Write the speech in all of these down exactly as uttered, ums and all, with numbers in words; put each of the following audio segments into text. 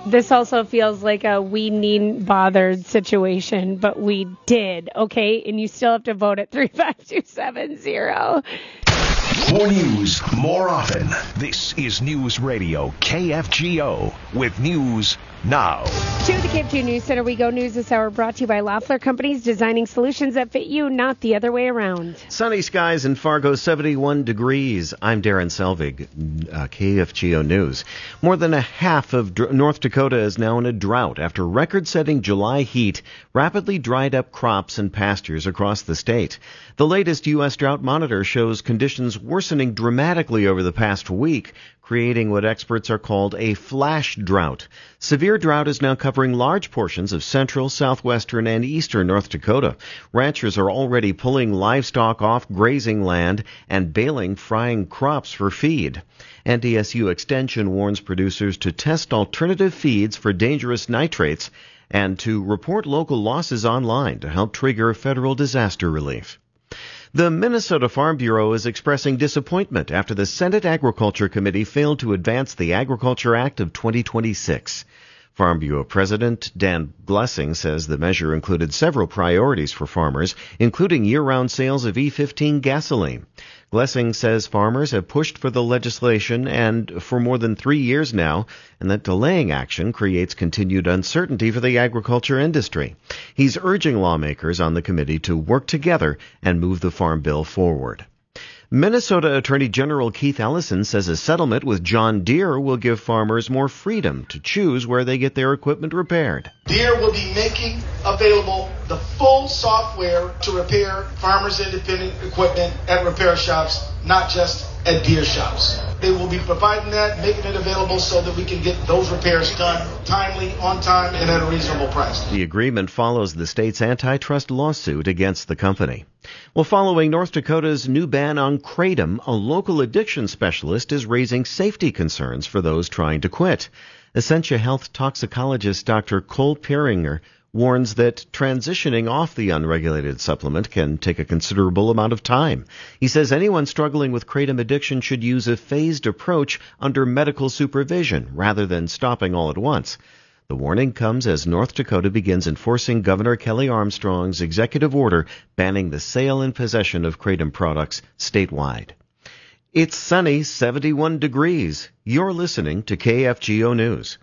this also feels like a we needn't bothered situation, but we did, okay? And you still have to vote at three five two seven zero. More news, more often. This is News Radio K F G O with News Now. To the K F G O News Center we go. News this hour brought to you by Loeffler Companies, designing solutions that fit you, not the other way around. Sunny skies in Fargo, seventy-one degrees. I'm Darren Selvig, uh, K F G O News. More than a half of Dr- North Dakota is now in a drought after record-setting July heat rapidly dried up crops and pastures across the state. The latest U S Drought Monitor shows conditions worsening dramatically over the past week, creating what experts are called a flash drought. Severe drought is now covering large portions of central, southwestern, and eastern North Dakota. Ranchers are already pulling livestock off grazing land and baling frying crops for feed. N D S U Extension warns producers to test alternative feeds for dangerous nitrates and to report local losses online to help trigger federal disaster relief. The Minnesota Farm Bureau is expressing disappointment after the Senate Agriculture Committee failed to advance the Agriculture Act of twenty twenty-six. Farm Bureau President Dan Glessing says the measure included several priorities for farmers, including year-round sales of E fifteen gasoline. Glessing says farmers have pushed for the legislation and for more than three years now, and that delaying action creates continued uncertainty for the agriculture industry. He's urging lawmakers on the committee to work together and move the farm bill forward. Minnesota Attorney General Keith Ellison says a settlement with John Deere will give farmers more freedom to choose where they get their equipment repaired. Deere will be making available the full software to repair farmers' independent equipment at repair shops, not just at Deere shops. They will be providing that, making it available so that we can get those repairs done timely, on time, and at a reasonable price. The agreement follows the state's antitrust lawsuit against the company. Well, following North Dakota's new ban on kratom, a local addiction specialist is raising safety concerns for those trying to quit. Essentia Health toxicologist Doctor Cole Peringer warns that transitioning off the unregulated supplement can take a considerable amount of time. He says anyone struggling with kratom addiction should use a phased approach under medical supervision rather than stopping all at once. The warning comes as North Dakota begins enforcing Governor Kelly Armstrong's executive order banning the sale and possession of kratom products statewide. It's sunny, seventy-one degrees. You're listening to K F G O News.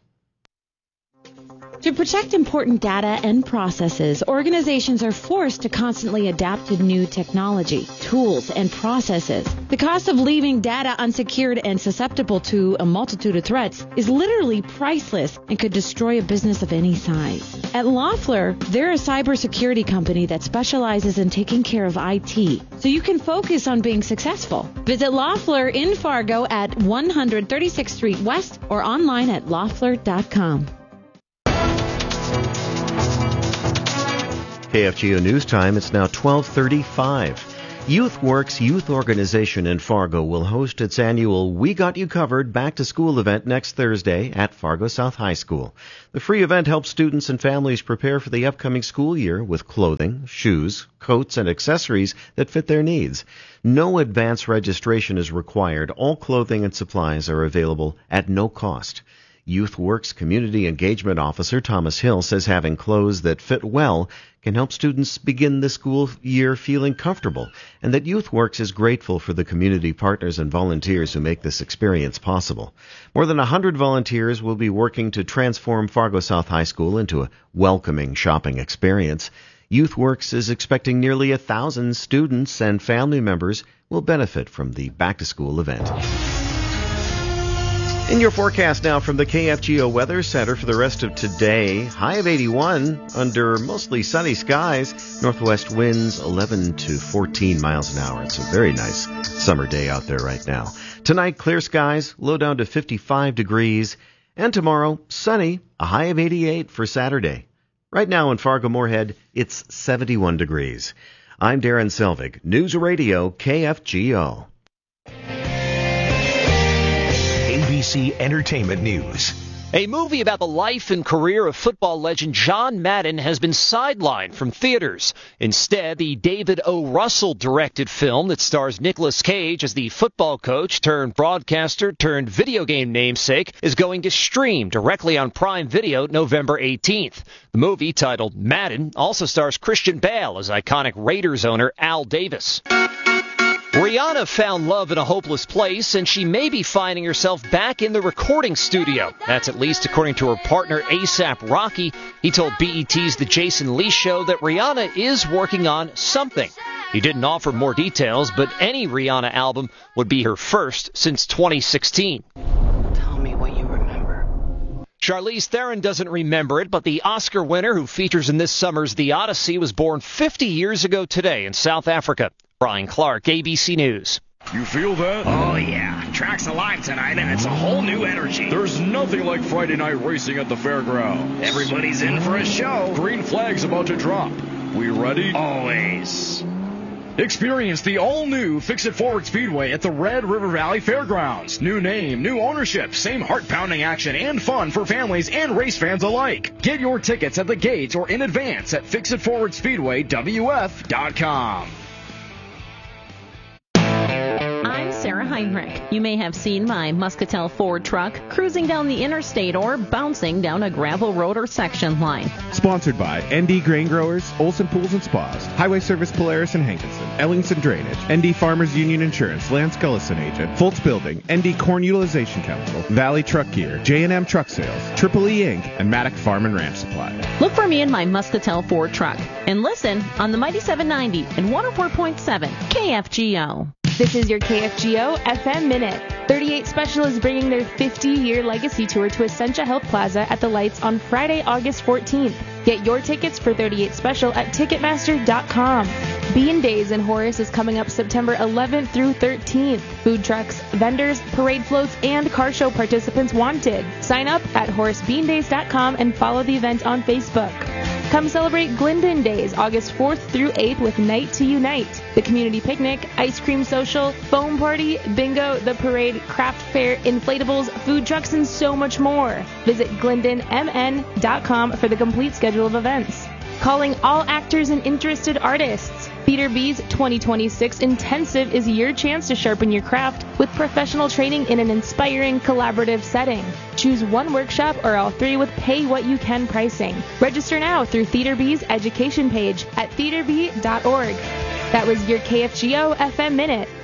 To protect important data and processes, organizations are forced to constantly adapt to new technology, tools, and processes. The cost of leaving data unsecured and susceptible to a multitude of threats is literally priceless and could destroy a business of any size. At Loeffler, they're a cybersecurity company that specializes in taking care of I T, so you can focus on being successful. Visit Loeffler in Fargo at one thirty-sixth Street West or online at loeffler dot com. K F G O News Time, it's now twelve thirty-five. YouthWorks Youth Organization in Fargo will host its annual We Got You Covered Back to School event next Thursday at Fargo South High School. The free event helps students and families prepare for the upcoming school year with clothing, shoes, coats, and accessories that fit their needs. No advance registration is required. All clothing and supplies are available at no cost. YouthWorks Community Engagement Officer Thomas Hill says having clothes that fit well can help students begin the school year feeling comfortable, and that YouthWorks is grateful for the community partners and volunteers who make this experience possible. More than one hundred volunteers will be working to transform Fargo South High School into a welcoming shopping experience. YouthWorks is expecting nearly a thousand students and family members will benefit from the back-to-school event. In your forecast now from the K F G O Weather Center for the rest of today, high of eighty-one under mostly sunny skies, northwest winds eleven to fourteen miles an hour. It's a very nice summer day out there right now. Tonight, clear skies, low down to fifty-five degrees, and tomorrow, sunny, a high of eighty-eight for Saturday. Right now in Fargo-Moorhead, it's seventy-one degrees. I'm Darren Selvig, News Radio K F G O. A B C Entertainment News. A movie about the life and career of football legend John Madden has been sidelined from theaters. Instead, the David O. Russell-directed film that stars Nicolas Cage as the football coach turned broadcaster turned video game namesake is going to stream directly on Prime Video November eighteenth. The movie, titled Madden, also stars Christian Bale as iconic Raiders owner Al Davis. Rihanna found love in a hopeless place, and she may be finding herself back in the recording studio. That's at least according to her partner ASAP Rocky. He told B E T's The Jason Lee Show that Rihanna is working on something. He didn't offer more details, but any Rihanna album would be her first since twenty sixteen. Tell me what you remember. Charlize Theron doesn't remember it, but the Oscar winner who features in this summer's The Odyssey was born fifty years ago today in South Africa. Brian Clark, A B C News. You feel that? Oh, yeah. Track's alive tonight, and it's a whole new energy. There's nothing like Friday night racing at the fairgrounds. Everybody's in for a show. Green flag's about to drop. We ready? Always. Experience the all-new Fix-It Forward Speedway at the Red River Valley Fairgrounds. New name, new ownership, same heart-pounding action and fun for families and race fans alike. Get your tickets at the gates or in advance at fix it forward speedway w f dot com. I'm Sarah Heinrich. You may have seen my Muscatel Ford truck cruising down the interstate or bouncing down a gravel road or section line. Sponsored by N D Grain Growers, Olson Pools and Spas, Highway Service Polaris and Hankinson, Ellingson Drainage, N D Farmers Union Insurance, Lance Gullison Agent, Foltz Building, N D Corn Utilization Council, Valley Truck Gear, J and M Truck Sales, Triple E Incorporated, and Maddock Farm and Ranch Supply. Look for me in my Muscatel Ford truck and listen on the Mighty seven ninety and one oh four point seven K F G O. This is your K F G O F M Minute. thirty-eight Special is bringing their fifty-year legacy tour to Essentia Health Plaza at the Lights on Friday, August fourteenth. Get your tickets for thirty-eight Special at Ticketmaster dot com. Bean Days in Horace is coming up September eleventh through thirteenth. Food trucks, vendors, parade floats, and car show participants wanted. Sign up at horace bean days dot com and follow the event on Facebook. Come celebrate Glendon Days, August fourth through eighth with Night to Unite. The community picnic, ice cream social, foam party, bingo, the parade, craft fair, inflatables, food trucks, and so much more. Visit glendon m n dot com for the complete schedule of events. Calling all actors and interested artists. Theater B's twenty twenty-six Intensive is your chance to sharpen your craft with professional training in an inspiring, collaborative setting. Choose one workshop or all three with pay-what-you-can pricing. Register now through Theater B's education page at theater b dot org. That was your K F G O F M Minute.